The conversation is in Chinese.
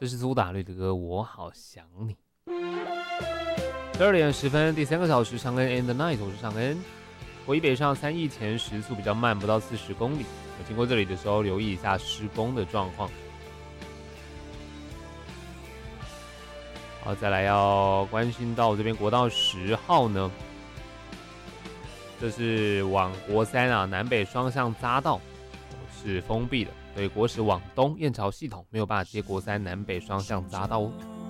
这是苏打绿的歌《我好想你》。12点10分，第3个小时，长恩 and the night， 我是长恩。国一北上3亿前时速比较慢，不到40公里。我经过这里的时候，留意一下施工的状况。好，再来要关心到这边国道10号呢，这是往国3啊南北双向匝道是封闭的，所以国10往东燕巢系统没有办法接国3南北双向匝道哦。